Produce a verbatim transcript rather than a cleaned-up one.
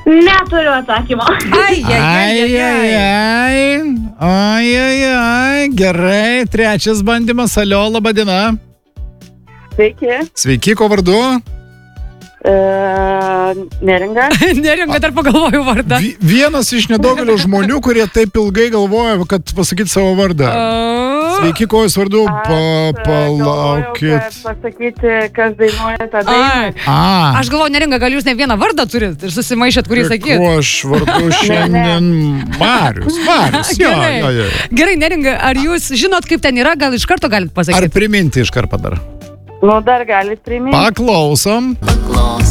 Neturiu atsakymo. Ai, ai, ai, ai, ai. ai, ai, ai, ai, gerai, trečias bandymas, alio, laba diena. Sveiki. Sveiki, ko vardu? E, neringa. Neringa, dar pagalvoju vardą. Vi- Vienas iš nedaugelio žmonių, kurie taip ilgai galvoja, kad pasakyti savo vardą. Sveiki, ko jūs vardu? Pa, palaukit. Pasakyti, kas dainuoja tą dainą. A, Aš galvoju, Neringa, gal jūs ne vieną vardą turit ir susimaišėt, kurį sakyt. Kuo aš vardu šiandien? Marius, Marius. Jo, Gerai. jo, jo. Gerai, Neringa, ar jūs žinot, kaip ten yra, gal iš karto galit Ar pasakyti? priminti iš karto dar? Nu, dar galit priminti. Paklausom.